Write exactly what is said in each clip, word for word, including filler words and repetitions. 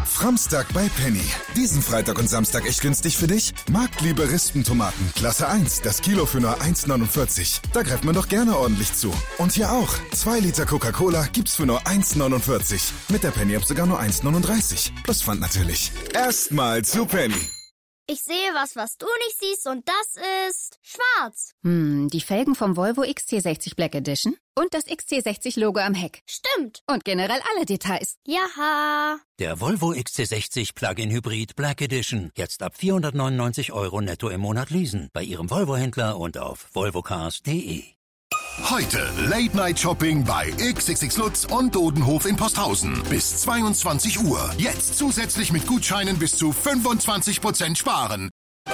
Framstag bei Penny. Diesen Freitag und Samstag echt günstig für dich? Marktliebe Rispentomaten, Klasse eins, das Kilo für nur eins neunundvierzig. Da greift man doch gerne ordentlich zu. Und hier auch. zwei Liter Coca-Cola gibt's für nur eins neunundvierzig. Mit der Penny-App sogar nur eins neununddreißig. Plus Pfand natürlich. Erstmal zu Penny. Ich sehe was, was du nicht siehst, und das ist schwarz. Hm, die Felgen vom Volvo X C sechzig Black Edition und das X C sechzig Logo am Heck. Stimmt. Und generell alle Details. Jaha. Der Volvo X C sechzig Plug-in Hybrid Black Edition. Jetzt ab vierhundertneunundneunzig Euro netto im Monat leasen. Bei Ihrem Volvo-Händler und auf volvocars punkt de. Heute Late Night Shopping bei X X X Lutz und Dodenhof in Posthausen. Bis zweiundzwanzig Uhr. Jetzt zusätzlich mit Gutscheinen bis zu fünfundzwanzig Prozent sparen.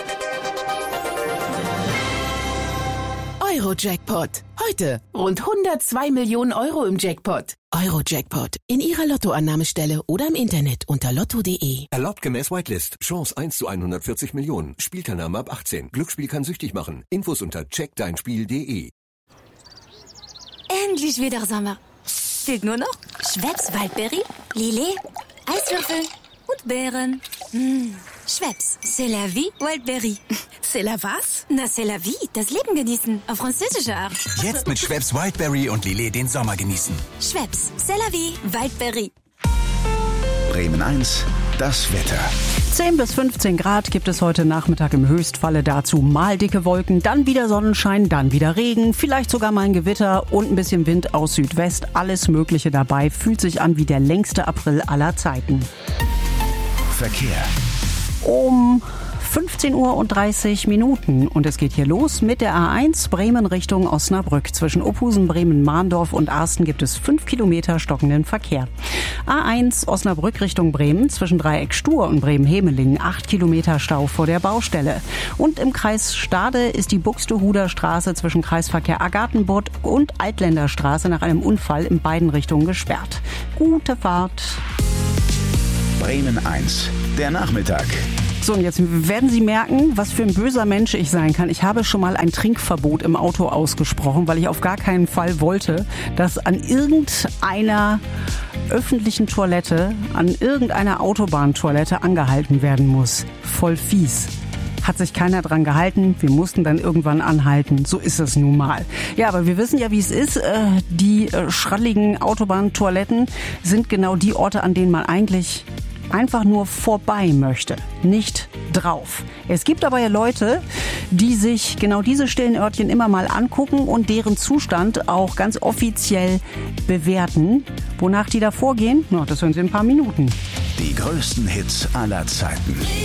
Euro-Jackpot. Heute rund hundertzwei Millionen Euro im Jackpot. Euro-Jackpot. In Ihrer Lottoannahmestelle oder im Internet unter lotto punkt de. Erlaubt gemäß Whitelist. Chance eins zu hundertvierzig Millionen. Spielteilnahme ab achtzehn. Glücksspiel kann süchtig machen. Infos unter check dein spiel punkt de. Endlich wieder Sommer. Fehlt nur noch Schweppes Waldberry, Lillet, Eiswürfel und Beeren. Mmh. Schweppes, c'est la vie, Waldberry. C'est la was? Na, c'est la vie, das Leben genießen, auf französische Art. Jetzt mit Schweppes Wildberry und Lillet den Sommer genießen. Schweppes, c'est la vie, Waldberry. Bremen eins, das Wetter. zehn bis fünfzehn Grad gibt es heute Nachmittag im Höchstfalle, dazu mal dicke Wolken, dann wieder Sonnenschein, dann wieder Regen, vielleicht sogar mal ein Gewitter und ein bisschen Wind aus Südwest. Alles Mögliche dabei, fühlt sich an wie der längste April aller Zeiten. Verkehr. Um fünfzehn Uhr und dreißig Minuten und es geht hier los mit der A eins Bremen Richtung Osnabrück. Zwischen Ophusen, Bremen, Mahndorf und Arsten gibt es fünf Kilometer stockenden Verkehr. A eins Osnabrück Richtung Bremen, zwischen Dreieck Stur und Bremen-Hemelingen acht Kilometer Stau vor der Baustelle. Und im Kreis Stade ist die Buxtehuder Straße zwischen Kreisverkehr Agathenbutt und Altländerstraße nach einem Unfall in beiden Richtungen gesperrt. Gute Fahrt. Bremen eins, der Nachmittag. So, und jetzt werden Sie merken, was für ein böser Mensch ich sein kann. Ich habe schon mal ein Trinkverbot im Auto ausgesprochen, weil ich auf gar keinen Fall wollte, dass an irgendeiner öffentlichen Toilette, an irgendeiner Autobahntoilette angehalten werden muss. Voll fies. Hat sich keiner dran gehalten. Wir mussten dann irgendwann anhalten. So ist es nun mal. Ja, aber wir wissen ja, wie es ist. Die schralligen Autobahntoiletten sind genau die Orte, an denen man eigentlich einfach nur vorbei möchte, nicht drauf. Es gibt aber ja Leute, die sich genau diese stillen Örtchen immer mal angucken und deren Zustand auch ganz offiziell bewerten. Wonach die da vorgehen? Na, das hören Sie in ein paar Minuten. Die größten Hits aller Zeiten.